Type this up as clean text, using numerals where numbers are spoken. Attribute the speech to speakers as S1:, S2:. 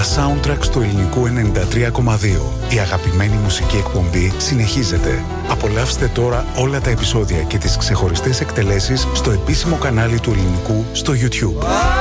S1: Τα soundtracks του ελληνικού 93,2. Η αγαπημένη μουσική εκπομπή συνεχίζεται. Απολαύστε τώρα όλα τα επεισόδια και τις ξεχωριστές εκτελέσεις στο επίσημο κανάλι του ελληνικού στο YouTube.